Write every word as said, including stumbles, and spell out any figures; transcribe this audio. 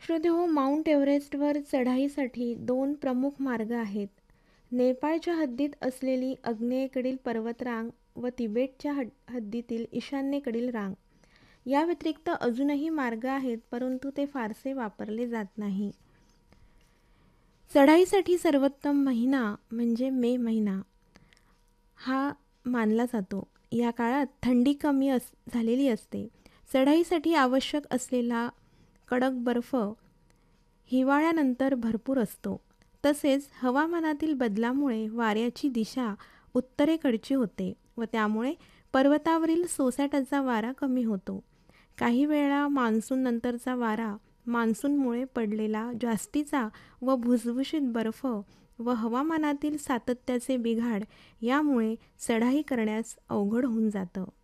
श्रोतेहो, mount एव्हरेस्टवर चढाईसाठी दोन प्रमुख मार्ग आहेत. नेपाळच्या हद्दीत असलेली आग्नेयेकडील पर्वतरांग व तिबेटच्या हद हद्दीतील ईशान्येकडील रांग. या व्यतिरिक्त अजूनही मार्ग आहेत, परंतु ते फारसे वापरले जात नाही. चढाईसाठी सर्वोत्तम महिना म्हणजे मे महिना हा मानला जातो. या काळात थंडी कमी अस झालेली असते. चढाईसाठी आवश्यक असलेला कडक बर्फ हिवाळ्यानंतर भरपूर असतो. तसेच हवामानातील बदलामुळे वाऱ्याची दिशा उत्तरेकडची होते व त्यामुळे पर्वतावरील सोसाट्याचा वारा कमी होतो. काही वेळा मान्सून नंतरचा वारा, मान्सूनमुळे पडलेला जास्तीचा व भुसभुशीत बर्फ व हवामानातील सातत्याचे बिघाड यामुळे चढाई करण्यास अवघड होऊन जातं.